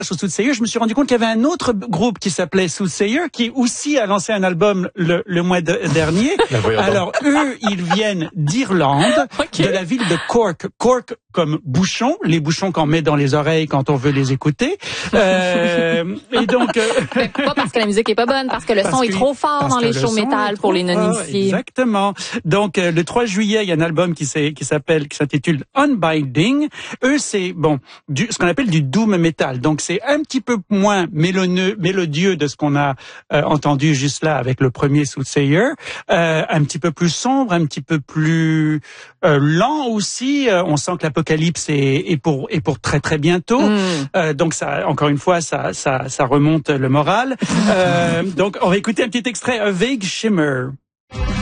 Soothsayer, je me suis rendu compte qu'il y avait un autre groupe qui s'appelait Soothsayer, qui aussi a lancé un album le mois dernier. Alors eux, ils viennent d'Irlande, de la ville de Cork. Cork comme bouchon, les bouchons qu'on met dans les oreilles quand on veut les écouter. Et donc pas parce que la musique est pas bonne, parce que le son est trop fort dans les shows métal pour les non-initiés. Exactement. Donc le 3 juillet, il y a un album qui s'intitule Unbinding. Eux, c'est ce qu'on appelle du doom metal. Donc c'est un petit peu moins mélodieux de ce qu'on a entendu juste là avec le premier Soothsayer, un petit peu plus sombre, un petit peu plus lent aussi. On sent que l'apocalypse est pour très très bientôt. Donc ça, encore une fois, ça remonte le moral. Donc on va écouter un petit extrait, A Vague Shimmer.